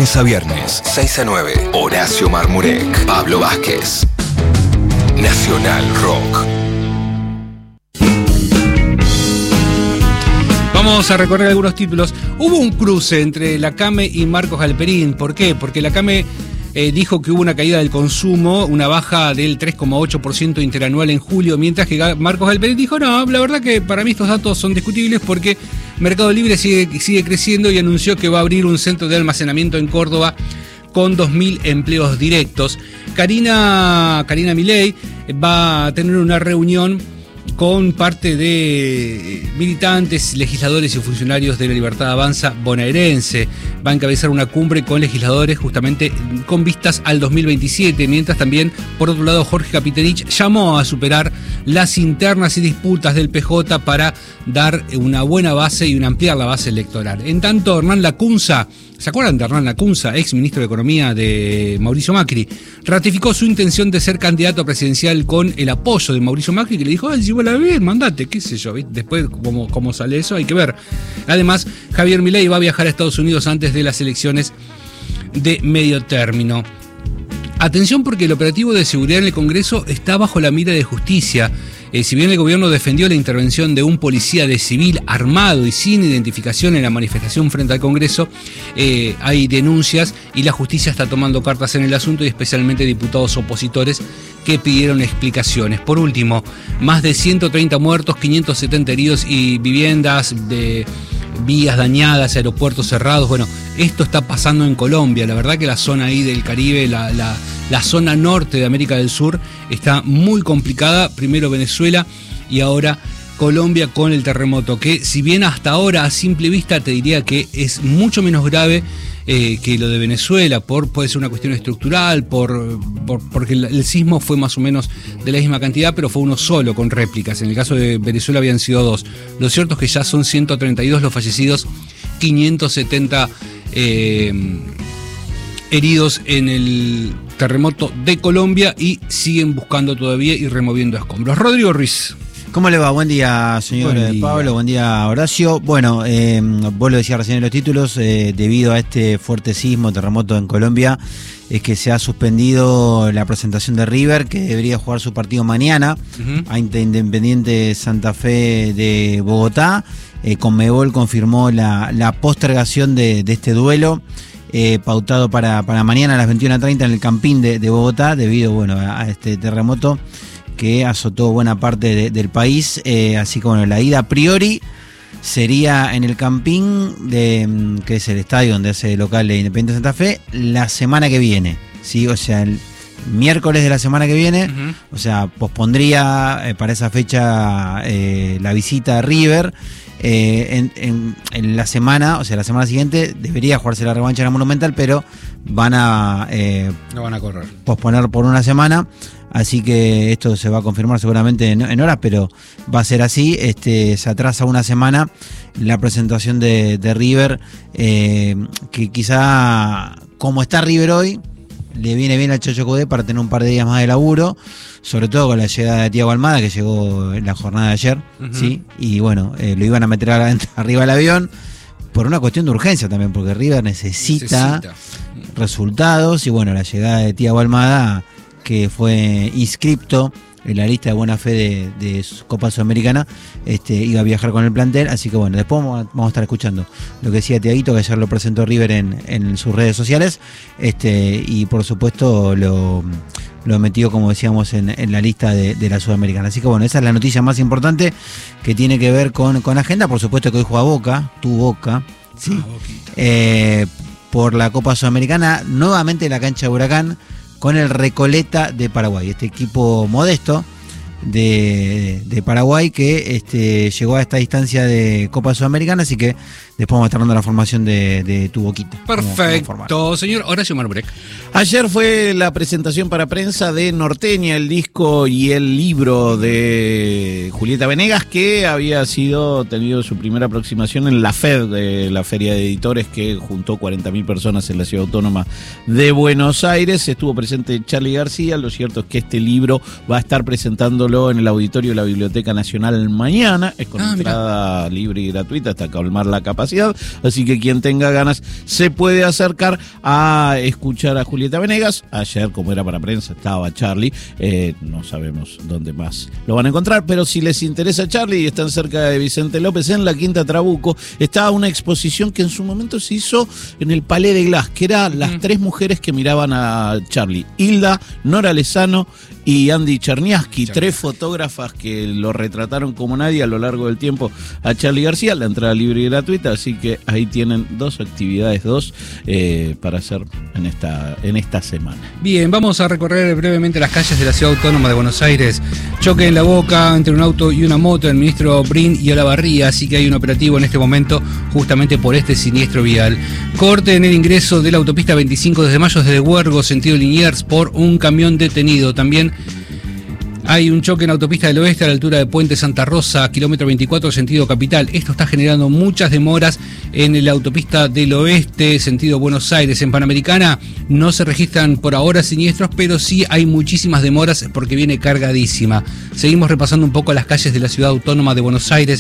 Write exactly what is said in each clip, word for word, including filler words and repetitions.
lunes a viernes, seis a nueve. Horacio Marmurek, Pablo Vázquez. Nacional Rock. Vamos a recorrer algunos títulos. Hubo un cruce entre la CAME y Marcos Galperín. ¿Por qué? Porque la CAME eh, dijo que hubo una caída del consumo, una baja del tres coma ocho por ciento interanual en julio, mientras que Marcos Galperín dijo, no, la verdad que para mí estos datos son discutibles porque Mercado Libre sigue, sigue creciendo y anunció que va a abrir un centro de almacenamiento en Córdoba con dos mil empleos directos. Karina, Karina Milei va a tener una reunión con parte de militantes, legisladores y funcionarios de la Libertad Avanza bonaerense. Va a encabezar una cumbre con legisladores justamente con vistas al dos mil veintisiete, mientras también, por otro lado, Jorge Capitenich llamó a superar las internas y disputas del P J para dar una buena base y una ampliar la base electoral. En tanto, Hernán Lacunza, ¿se acuerdan de Hernán Lacunza, ex ministro de Economía de Mauricio Macri? Ratificó su intención de ser candidato presidencial con el apoyo de Mauricio Macri, que le dijo, ay, si vos la ves, mandate, qué sé yo. Después, cómo, cómo sale eso, hay que ver. Además, Javier Milei va a viajar a Estados Unidos antes de las elecciones de medio término. Atención, porque el operativo de seguridad en el Congreso está bajo la mira de justicia. Eh, si bien el gobierno defendió la intervención de un policía de civil armado y sin identificación en la manifestación frente al Congreso, eh, hay denuncias y la justicia está tomando cartas en el asunto, y especialmente diputados opositores que pidieron explicaciones. Por último, más de ciento treinta muertos, quinientos setenta heridos y viviendas de vías dañadas, aeropuertos cerrados. Bueno, esto está pasando en Colombia. La verdad que la zona ahí del Caribe, la, la, la zona norte de América del Sur está muy complicada. Primero Venezuela y ahora Colombia con el terremoto, que si bien hasta ahora a simple vista te diría que es mucho menos grave eh, que lo de Venezuela, por, puede ser una cuestión estructural, por, por porque el, el sismo fue más o menos de la misma cantidad, pero fue uno solo con réplicas. En el caso de Venezuela habían sido dos. Lo cierto es que ya son ciento treinta y dos los fallecidos, quinientos setenta eh, heridos en el terremoto de Colombia, y siguen buscando todavía y removiendo escombros. Rodrigo Ruiz. ¿Cómo le va? Buen día, señor buen día. Pablo, buen día, Horacio. Bueno, eh, vos lo decías recién en los títulos, eh, debido a este fuerte sismo, terremoto en Colombia, es que se ha suspendido la presentación de River, que debería jugar su partido mañana, uh-huh. ante Independiente Santa Fe de Bogotá. Eh, Conmebol confirmó la, la postergación de, de este duelo, eh, pautado para, para mañana a las veintiuna treinta en el Campín de, de Bogotá, debido bueno, a, a este terremoto que azotó buena parte de, del país. Eh, así que bueno, la ida a priori sería en el Campín, de, que es el estadio donde hace local de Independiente Santa Fe, la semana que viene, ¿sí? O sea, el miércoles de la semana que viene, uh-huh. o sea, pospondría eh, para esa fecha eh, la visita a River. Eh, en, en, en la semana, o sea, la semana siguiente debería jugarse la revancha en la Monumental, pero van a, eh, no van a correr. posponer por una semana. Así que esto se va a confirmar seguramente en, en horas, pero va a ser así. Este, se atrasa una semana la presentación de, de River, eh, que quizá, como está River hoy, le viene bien al Chacho Coudet para tener un par de días más de laburo, sobre todo con la llegada de Thiago Almada, que llegó en la jornada de ayer, uh-huh. ¿sí? Y bueno, eh, lo iban a meter a, arriba del avión por una cuestión de urgencia también, porque River necesita, necesita resultados, y bueno, la llegada de Thiago Almada, que fue inscripto en la lista de buena fe de, de Copa Sudamericana, este, iba a viajar con el plantel. Así que bueno, después vamos a, vamos a estar escuchando lo que decía Tiaguito, que ayer lo presentó River en, en sus redes sociales, este, y por supuesto lo, lo metió, como decíamos, en, en la lista de, de la Sudamericana. Así que bueno, esa es la noticia más importante que tiene que ver con, con agenda. Por supuesto que hoy juega Boca, tu Boca, ¿sí? Ah, eh, por la Copa Sudamericana, nuevamente en la cancha de Huracán, con el Recoleta de Paraguay, este equipo modesto de, de Paraguay que este, llegó a esta distancia de Copa Sudamericana. Así que después vamos a estar dando la formación de, de tu Boquita. Perfecto, señor Horacio Marmurek. Ayer fue la presentación para prensa de Norteña, el disco y el libro de Julieta Venegas, que había sido tenido su primera aproximación en la FED, de la Feria de Editores, que juntó cuarenta mil personas en la Ciudad Autónoma de Buenos Aires. Estuvo presente Charly García. Lo cierto es que este libro va a estar presentándolo hagámoslo en el auditorio de la Biblioteca Nacional mañana. Es con Ah, entrada mirá. libre y gratuita hasta calmar la capacidad. Así que quien tenga ganas se puede acercar a escuchar a Julieta Venegas. Ayer, como era para prensa, estaba Charlie. Eh, no sabemos dónde más lo van a encontrar, pero si les interesa Charlie y están cerca de Vicente López, en la Quinta Trabuco, está una exposición que en su momento se hizo en el Palais de Glass, que era las mm. tres mujeres que miraban a Charlie: Hilda, Nora Lezano y Andy Cherniaski, tres fotógrafas que lo retrataron como nadie a lo largo del tiempo a Charlie García. La entrada libre y gratuita, así que ahí tienen dos actividades, dos eh, para hacer en esta, en esta semana. Bien, vamos a recorrer brevemente las calles de la Ciudad Autónoma de Buenos Aires. Choque en La Boca entre un auto y una moto, el ministro Brin y Olavarría, así que hay un operativo en este momento justamente por este siniestro vial. Corte en el ingreso de la autopista veinticinco desde Mayo desde Huergo, sentido Liniers, por un camión detenido. También hay un choque en autopista del oeste a la altura de Puente Santa Rosa, kilómetro veinticuatro, sentido capital. Esto está generando muchas demoras en la autopista del oeste, sentido Buenos Aires. En Panamericana no se registran por ahora siniestros, pero sí hay muchísimas demoras porque viene cargadísima. Seguimos repasando un poco las calles de la Ciudad Autónoma de Buenos Aires.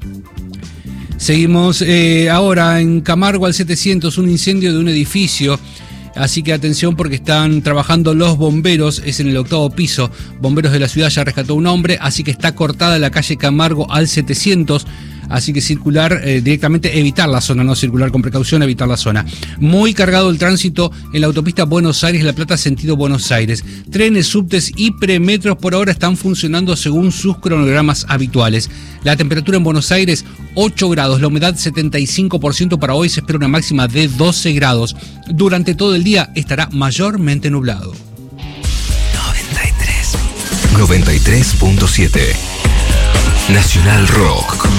Seguimos eh, ahora en Camargo al setecientos, un incendio de un edificio. Así que atención porque están trabajando los bomberos, es en el octavo piso. Bomberos de la ciudad ya rescató a un hombre, así que está cortada la calle Camargo al setecientos. Así que circular eh, directamente, evitar la zona, no circular con precaución, evitar la zona. Muy cargado el tránsito en la autopista Buenos Aires-La Plata, sentido Buenos Aires. Trenes, subtes y premetros por ahora están funcionando según sus cronogramas habituales. La temperatura en Buenos Aires, ocho grados, la humedad setenta y cinco por ciento para hoy, se espera una máxima de doce grados. Durante todo el día estará mayormente nublado. noventa y tres punto siete Nacional Rock.